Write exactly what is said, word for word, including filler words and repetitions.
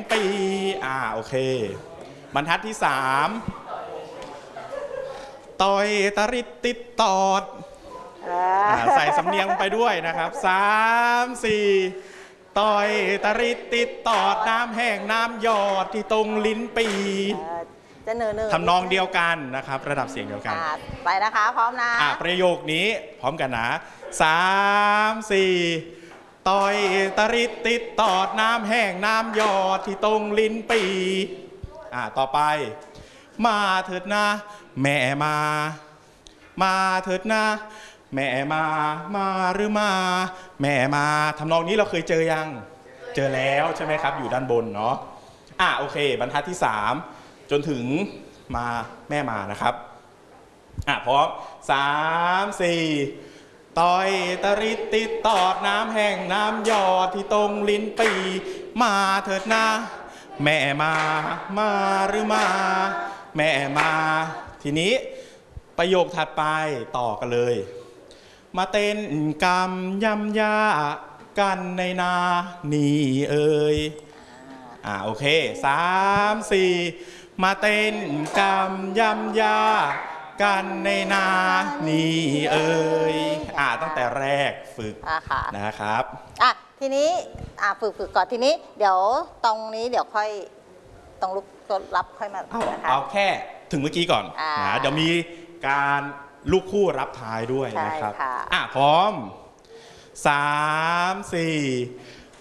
ปีอ่าโอเคบรรทัดที่สามต่อยตริดติดตอดใส่สำเนียงไปด้วยนะครับสามสี่ต่อยตริดติดตอดน้ำแห้งน้ำหยอดที่ตรงลิ้นปีจะเนอเนอทำนองเดียวกันนะครับระดับเสียงเดียวกันไปนะคะพร้อมนะอ่ะประโยคนี้พร้อมกันนะสามสี่ต่อยตริดติดตอดน้ำแห้งน้ำหยอดที่ตรงลิ้นปีอ่ะต่อไปมาเถิดนะแม่มามาเถิดนะแม่มามาหรือมาแม่มาทำนองนี้เราเคยเจอยังเจอแล้วใช่ไหมครับอยู่ด้านบนเนาะอ่ะโอเคบรรทัดที่สามจนถึงมาแม่มานะครับอ่ะพร้อมสามสี่ต่อยตริดติดตอดน้ำแห้งน้ำหยอดที่ตรงลิ้นปีมาเถิดนะแม่มามาหรือมาแม่มาทีนี้ประโยคถัดไปต่อกันเลยมาเต้นกำยำยากันในนานี่เอ่ยอ่าโอเคสามสี่มาเต้นกำยำยากันในนานี่เอ่ยอ่าตั้งแต่แรกฝึกนะครับอ่ะทีนี้อ่าฝึกฝึกก่อนทีนี้เดี๋ยวตรงนี้เดี๋ยวค่อยตรงลุกรับค่อยมานะคะเอาแค่ถึงเมื่อกี้ก่อนนะเดี๋ยวมีการลูกคู่รับท้ายด้วยนะครับอ่ะพร้อมสามสี่